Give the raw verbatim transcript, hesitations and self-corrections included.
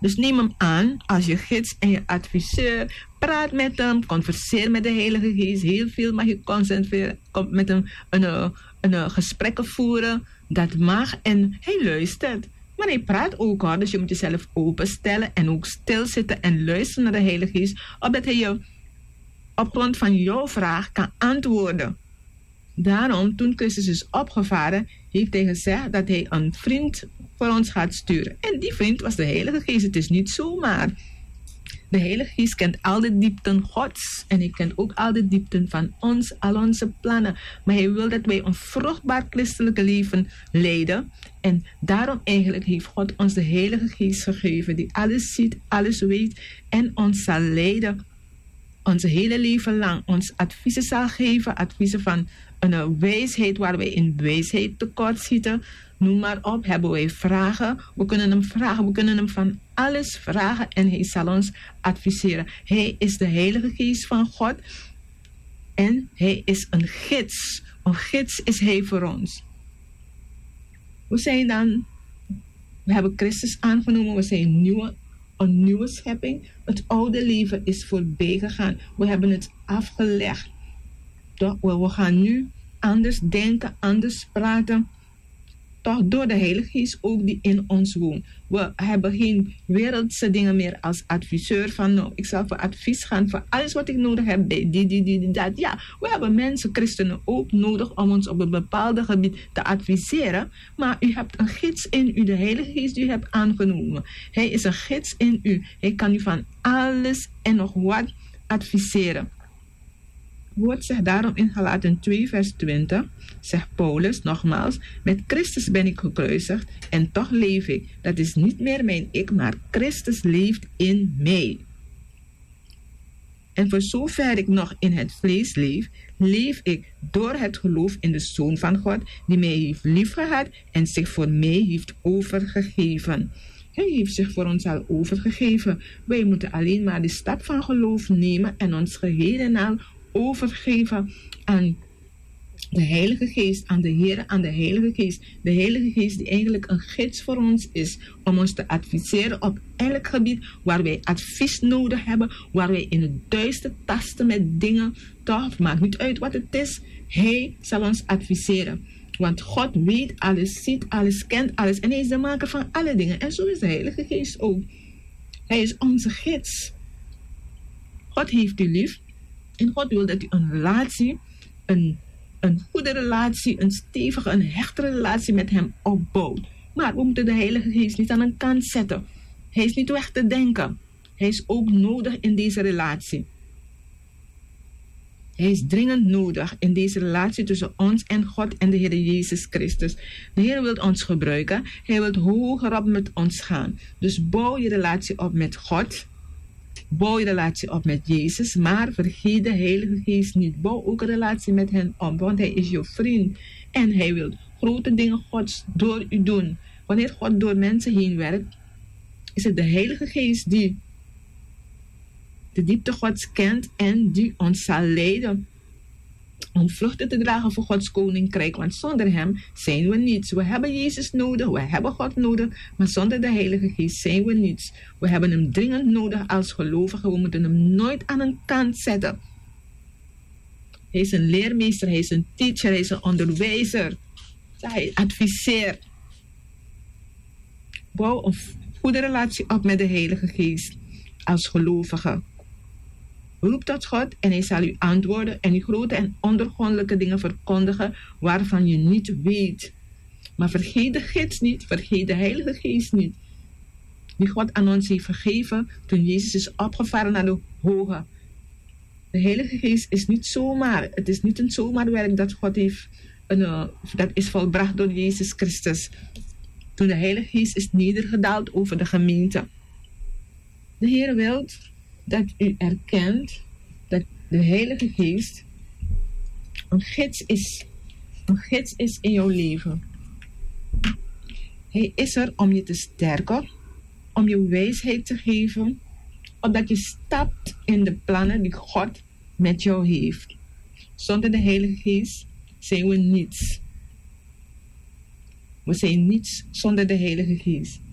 Dus neem hem aan als je gids en je adviseur. Praat met hem, converseer met de Heilige Geest. Heel veel mag je concentreren, met hem een, een, een gesprekken voeren. Dat mag en hij luistert. Maar hij praat ook hoor, dus je moet jezelf openstellen en ook stilzitten en luisteren naar de Heilige Geest. Opdat hij je op grond van jouw vraag kan antwoorden. Daarom, toen Christus is opgevaren, heeft hij gezegd dat hij een vriend voor ons gaat sturen. En die vriend was de Heilige Geest. Het is niet zomaar. De Heilige Geest kent al de diepten Gods. En hij kent ook al de diepten van ons, al onze plannen. Maar hij wil dat wij een vruchtbaar christelijke leven leiden. En daarom eigenlijk heeft God ons de Heilige Geest gegeven. Die alles ziet, alles weet en ons zal leiden. Ons hele leven lang ons adviezen zal geven. Adviezen van een wijsheid waar wij in wijsheid tekort schieten. Noem maar op, hebben wij vragen. We kunnen hem vragen, we kunnen hem van alles vragen en hij zal ons adviseren. Hij is de Heilige Geest van God en hij is een gids. Een gids is hij voor ons. We zijn dan, we hebben Christus aangenomen, we zijn nieuwe, een nieuwe schepping. Het oude leven is voorbij gegaan. We hebben het afgelegd. Toch? We gaan nu anders denken, anders praten. Toch door de Heilige Geest ook die in ons woont. We hebben geen wereldse dingen meer als adviseur van nou, ik zal voor advies gaan voor alles wat ik nodig heb bij die, die, die, die, dat. Ja, we hebben mensen, christenen ook nodig om ons op een bepaald gebied te adviseren. Maar u hebt een gids in u, de Heilige Geest die u hebt aangenomen. Hij is een gids in u. Hij kan u van alles en nog wat adviseren. Woord zegt daarom in Galaten twee vers twintig, zegt Paulus nogmaals, met Christus ben ik gekruisigd en toch leef ik. Dat is niet meer mijn ik, maar Christus leeft in mij. En voor zover ik nog in het vlees leef, leef ik door het geloof in de Zoon van God, die mij heeft liefgehad en zich voor mij heeft overgegeven. Hij heeft zich voor ons al overgegeven. Wij moeten alleen maar de stap van geloof nemen en ons geheel en al overgeven aan de Heilige Geest, aan de Heer, aan de Heilige Geest. De Heilige Geest die eigenlijk een gids voor ons is om ons te adviseren op elk gebied waar wij advies nodig hebben, waar wij in het duister tasten met dingen. Toch, maakt niet uit wat het is. Hij zal ons adviseren. Want God weet alles, ziet alles, kent alles en hij is de maker van alle dingen. En zo is de Heilige Geest ook. Hij is onze gids. God heeft u lief. En God wil dat u een relatie, een, een goede relatie, een stevige, een hechte relatie met hem opbouwt. Maar we moeten de Heilige Geest niet aan een kant zetten. Hij is niet weg te denken. Hij is ook nodig in deze relatie. Hij is dringend nodig in deze relatie tussen ons en God en de Heer Jezus Christus. De Heer wil ons gebruiken. Hij wil hoger op met ons gaan. Dus bouw je relatie op met God. Bouw je relatie op met Jezus, maar vergeet de Heilige Geest niet. Bouw ook een relatie met hem op, want hij is je vriend. En hij wil grote dingen Gods door u doen. Wanneer God door mensen heen werkt, is het de Heilige Geest die de diepte Gods kent en die ons zal leiden om vruchten te dragen voor Gods koninkrijk. Want zonder hem zijn we niets. We hebben Jezus nodig, we hebben God nodig, maar zonder de Heilige Geest zijn we niets. We hebben hem dringend nodig als gelovigen. We moeten hem nooit aan een kant zetten. Hij is een leermeester, hij is een teacher, hij is een onderwijzer. Hij adviseert. Bouw een goede relatie op met de Heilige Geest als gelovige. Roep tot God en hij zal u antwoorden en u grote en ondergrondelijke dingen verkondigen waarvan je niet weet. Maar vergeet de gids niet, vergeet de Heilige Geest niet. Die God aan ons heeft gegeven toen Jezus is opgevaren naar de hoge. De Heilige Geest is niet zomaar, het is niet een zomaar werk dat God heeft, uh, dat is volbracht door Jezus Christus. Toen de Heilige Geest is nedergedaald over de gemeente. De Heer wil dat u erkent dat de Heilige Geest een gids is. Een gids is in jouw leven. Hij is er om je te sterken, om je wijsheid te geven, opdat je stapt in de plannen die God met jou heeft. Zonder de Heilige Geest zijn we niets. We zijn niets zonder de Heilige Geest.